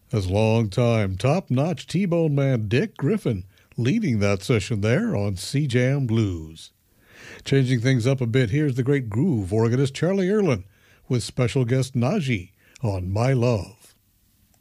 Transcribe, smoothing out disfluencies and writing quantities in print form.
As longtime top-notch T-Bone man Dick Griffin leading that session there on C-Jam Blues. Changing things up a bit, here's the great groove organist Charlie Erlin with special guest Najee on My Love.